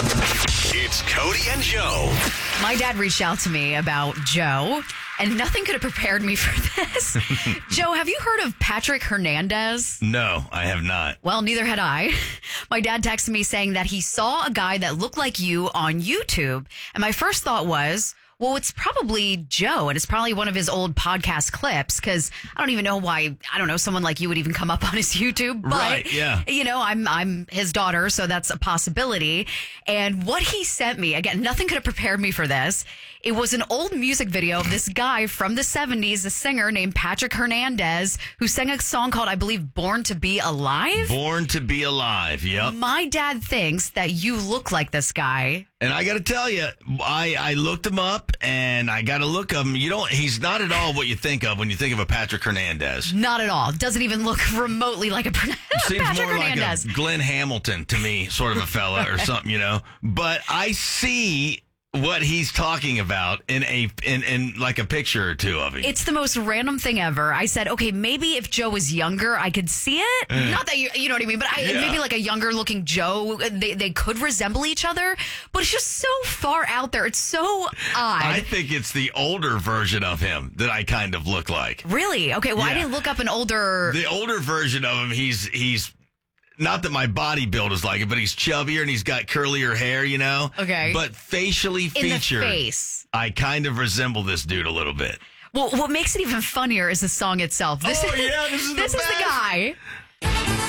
It's Cody and Joe. My dad reached out to me about Joe, and nothing could have prepared me for this. Joe, have you heard of Patrick Hernandez? No, I have not. Well, neither had I. My dad texted me saying that he saw a guy that looked like you on YouTube. And my first thought was, well, it's probably Joe, and it's probably one of his old podcast clips, because I don't even know why, someone like you would even come up on his YouTube. But, right, yeah. I'm his daughter, so that's a possibility. And what he sent me, again, nothing could have prepared me for this. It was an old music video of this guy from the 70s, a singer named Patrick Hernandez, who sang a song called, I believe, Born to Be Alive. Born to Be Alive, yep. My dad thinks that you look like this guy. And I got to tell you, I looked him up, and I got to look of him. He's not at all what you think of when you think of a Patrick Hernandez. Not at all. Doesn't even look remotely like a Seems Patrick more Hernandez. like a Glenn Hamilton to me, sort of a fella or something, But I see what he's talking about in like a picture or two of him. It's the most random thing ever. I said, okay, maybe if Joe was younger, I could see it. Not that you know what I mean, but maybe like a younger looking Joe, they could resemble each other, but it's just so far out there. It's so odd. I think it's the older version of him that I kind of look like. Really? Okay, well, I didn't look up an older... The older version of him, he's not that my body build is like it, but he's chubbier and he's got curlier hair, Okay. But facially featured, in the face, I kind of resemble this dude a little bit. Well, what makes it even funnier is the song itself. This is this is the guy.